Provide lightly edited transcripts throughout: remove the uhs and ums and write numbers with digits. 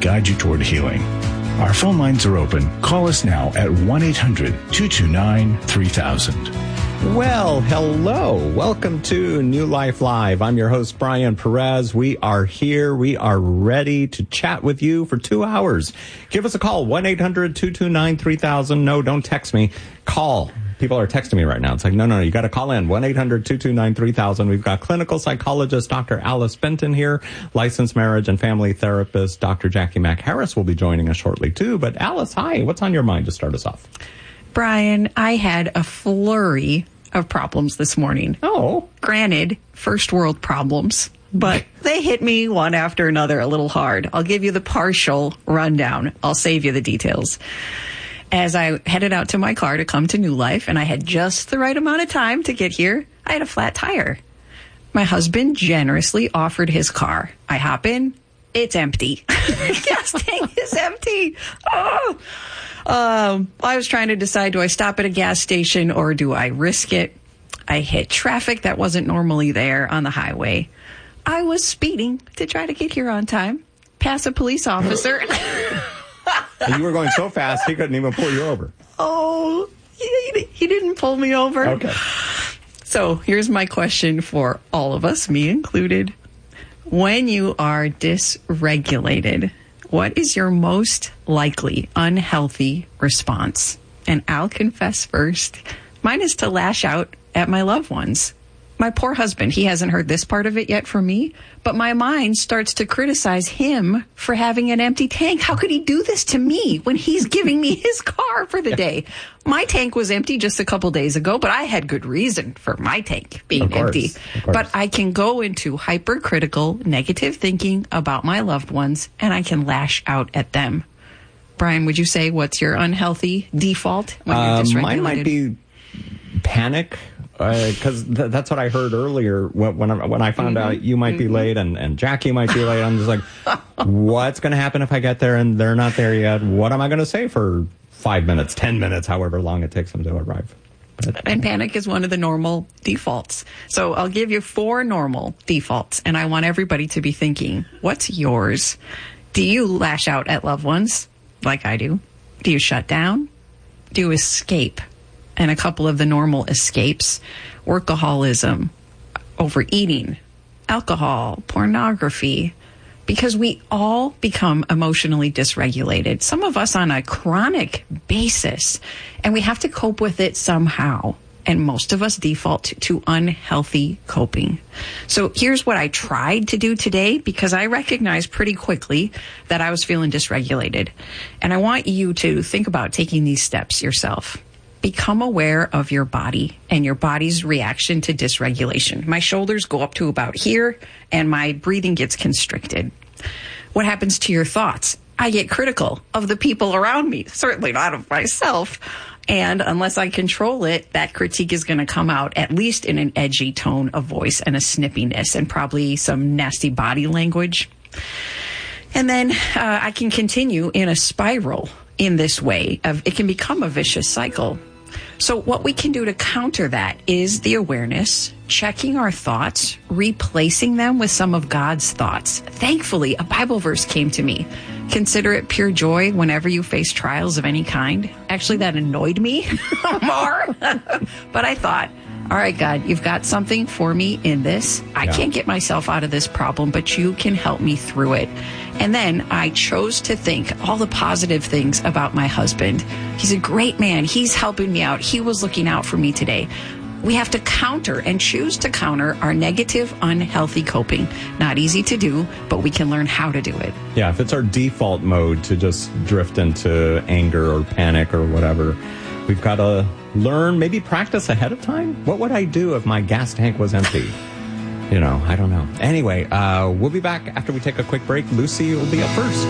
guide you toward healing. Our phone lines are open. Call us now at 1-800-229-3000. Well, hello. Welcome to New Life Live. I'm your host, Brian Perez. We are here. We are ready to chat with you for 2 hours. Give us a call, 1-800-229-3000. No, don't text me. Call. People are texting me right now. It's like, no, you got to call in, 1-800-229-3000. We've got clinical psychologist Dr. Alice Benton here, licensed marriage and family therapist Dr. Jackie Mack Harris will be joining us shortly, too. But Alice, hi. What's on your mind to start us off? Brian, I had a flurry of problems this morning. Oh. Granted, first world problems, but they hit me one after another a little hard. I'll give you the partial rundown. I'll save you the details. As I headed out to my car to come to New Life, and I had just the right amount of time to get here, I had a flat tire. My husband generously offered his car. I hop in. It's empty. Gas tank is empty. Oh. I was trying to decide, do I stop at a gas station or do I risk it? I hit traffic that wasn't normally there on the highway. I was speeding to try to get here on time, pass a police officer. And you were going so fast, he couldn't even pull you over. Oh, he didn't pull me over. Okay. So here's my question for all of us, me included. When you are dysregulated, what is your most likely unhealthy response? And I'll confess first, mine is to lash out at my loved ones. My poor husband, he hasn't heard this part of it yet from me, but my mind starts to criticize him for having an empty tank. How could he do this to me when he's giving me his car for the day? My tank was empty just a couple days ago, but I had good reason for my tank being empty. But I can go into hypercritical, negative thinking about my loved ones, and I can lash out at them. Brian, would you say what's your unhealthy default when you're dysregulated? Mine might be panic. Because that's what I heard earlier when I found out you might be late and Jackie might be late. I'm just like, what's going to happen if I get there and they're not there yet? What am I going to say for 5 minutes, 10 minutes, however long it takes them to arrive? And panic is one of the normal defaults. So I'll give you 4 normal defaults, and I want everybody to be thinking, what's yours? Do you lash out at loved ones like I do? Do you shut down? Do you escape? And a couple of the normal escapes: workaholism, overeating, alcohol, pornography, because we all become emotionally dysregulated, some of us on a chronic basis, and we have to cope with it somehow. And most of us default to unhealthy coping. So here's what I tried to do today, because I recognized pretty quickly that I was feeling dysregulated. And I want you to think about taking these steps yourself. Become aware of your body and your body's reaction to dysregulation. My shoulders go up to about here, and my breathing gets constricted. What happens to your thoughts? I get critical of the people around me, certainly not of myself. And unless I control it, that critique is going to come out at least in an edgy tone of voice and a snippiness and probably some nasty body language. And then I can continue in a spiral in this way. It can become a vicious cycle. So what we can do to counter that is the awareness, checking our thoughts, replacing them with some of God's thoughts. Thankfully, a Bible verse came to me. Consider it pure joy whenever you face trials of any kind. Actually, that annoyed me more. But I thought, all right, God, you've got something for me in this. I can't get myself out of this problem, but you can help me through it. And then I chose to think all the positive things about my husband. He's a great man. He's helping me out. He was looking out for me today. We have to counter and choose to counter our negative, unhealthy coping. Not easy to do, but we can learn how to do it. Yeah, if it's our default mode to just drift into anger or panic or whatever, we've got to learn, maybe practice ahead of time. What would I do if my gas tank was empty? You know, I don't know. Anyway, we'll be back after we take a quick break. Lucy will be up first.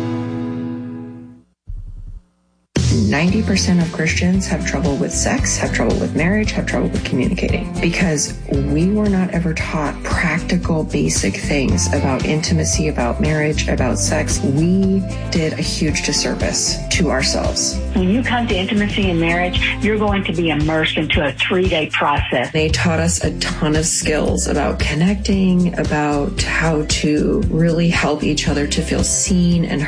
90% of Christians have trouble with sex, have trouble with marriage, have trouble with communicating, because we were not ever taught practical, basic things about intimacy, about marriage, about sex. We did a huge disservice to ourselves. When you come to intimacy and marriage, you're going to be immersed into a 3-day process. They taught us a ton of skills about connecting, about how to really help each other to feel seen and